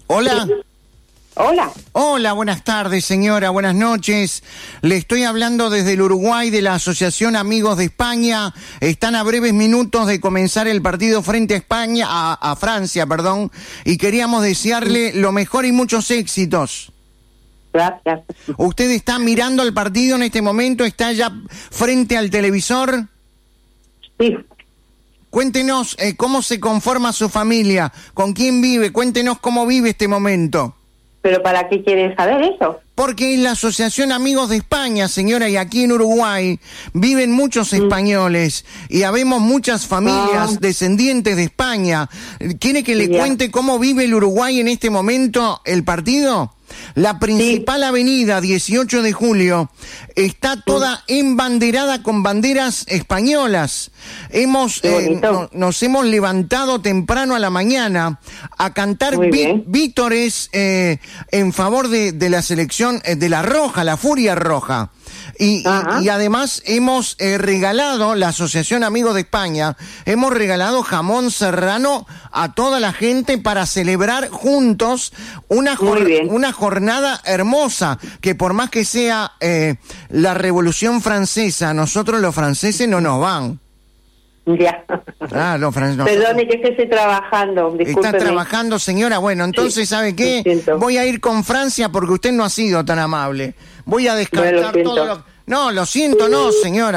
Hola. Sí. Hola. Hola, buenas tardes, señora, buenas noches. Le estoy hablando desde el Uruguay de la Asociación Amigos de España. Están a breves minutos de comenzar el partido frente a España, a Francia, perdón, y queríamos desearle lo mejor y muchos éxitos. Gracias. ¿Usted está mirando el partido en este momento? ¿Está ya frente al televisor? Sí. Cuéntenos cómo se conforma su familia, con quién vive, cuéntenos cómo vive este momento. ¿Pero para qué quieres saber eso? Porque en la Asociación Amigos de España, señora, y aquí en Uruguay viven muchos españoles y habemos muchas familias descendientes de España. ¿Quiere que le cuente cómo vive el Uruguay en este momento el partido? La principal avenida, 18 de julio, está toda embanderada con banderas españolas. Nos hemos levantado temprano a la mañana a cantar vítores en favor de la selección de la Roja, la Furia Roja. Y además hemos regalado, la Asociación Amigos de España, hemos regalado jamón serrano a toda la gente para celebrar juntos una jornada hermosa, que por más que sea la Revolución Francesa, nosotros los franceses no nos van. Ya. Los franceses. Perdone que esté trabajando. Discúlpeme. ¿Está trabajando, señora? Bueno, entonces, ¿sabe qué? Voy a ir con Francia porque usted no ha sido tan amable. Voy a descartar todo lo... No, lo siento, no, señora.